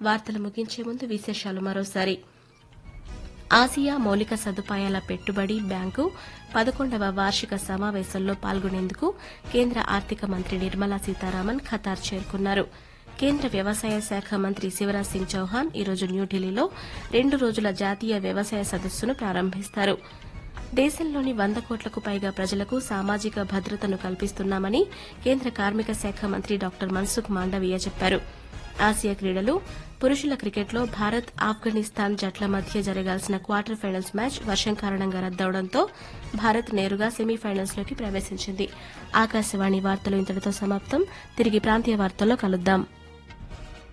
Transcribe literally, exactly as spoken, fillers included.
వార్తలు ముగించే ముందు విశేషాలు మరోసారి. ఆసియా మౌలిక సదుపాయాల పెట్టుబడి బ్యాంకు పదకొండవ వార్షిక సమావేశంలో పాల్గొనేందుకు కేంద్ర ఆర్థిక మంత్రి నిర్మలా సీతారామన్ ఖతార్ చేరుకున్నారు. కేంద్ర వ్యవసాయ శాఖ మంత్రి శివరాజ్ సింగ్ చౌహాన్ ఈరోజు న్యూఢిల్లీలో రెండు రోజుల జాతీయ వ్యవసాయ సదస్సును ప్రారంభిస్తారు. దేశంలోని వంద కోట్లకు పైగా ప్రజలకు సామాజిక భద్రతను కల్పిస్తున్నామని కేంద్ర కార్మిక శాఖ మంత్రి డాక్టర్ మన్సుఖ్ మాండవీయ చెప్పారు. ఆసియా క్రీడలు పురుషుల క్రికెట్లో భారత్ ఆఫ్ఘనిస్తాన్ జట్ల మధ్య జరగాల్సిన క్వార్టర్ ఫైనల్స్ మ్యాచ్ వర్షం కారణంగా రద్దవడంతో భారత్ నేరుగా సెమీఫైనల్స్లోకి ప్రవేశించింది. ఆకాశవాణి వార్తలు ఇంతటితో సమాప్తం. తిరిగి ప్రాంతీయ వార్తల్లో కలుద్దాం.